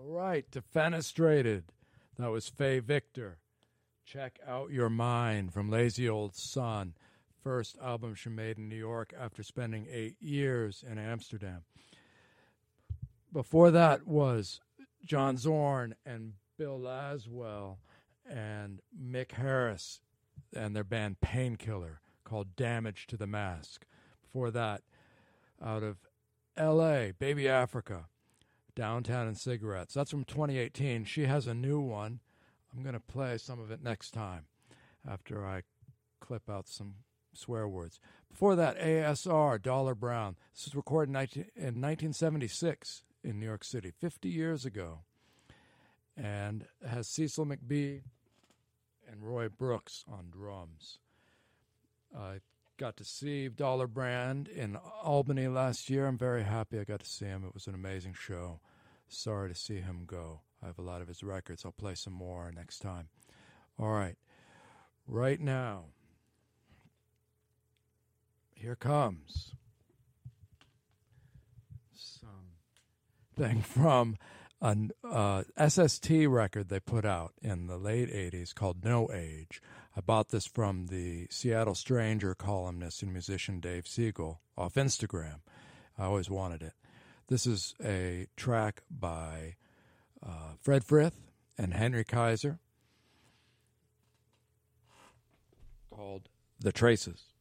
Right, Defenestrated. That was Faye Victor. Check Out Your Mind from Lazy Old Son. First album she made in New York after spending 8 years in Amsterdam. Before that was John Zorn and Bill Laswell and Mick Harris and their band Painkiller called Damage to the Mask. Before that, out of L.A., Baby Africa, Downtown and Cigarettes. That's from 2018. She has a new one. I'm going to play some of it next time after I clip out some swear words. Before that, ASR, Dollar Brown. This was recorded in 1976 in New York City, 50 years ago. And has Cecil McBee and Roy Brooks on drums. I got to see Dollar Brand in Albany last year. I'm very happy I got to see him. It was an amazing show. Sorry to see him go. I have a lot of his records. I'll play some more next time. All right. Right now, here comes something from an SST record they put out in the late 80s called No Age. I bought this from the Seattle Stranger columnist and musician Dave Siegel off Instagram. I always wanted it. This is a track by Fred Frith and Henry Kaiser called The Traces.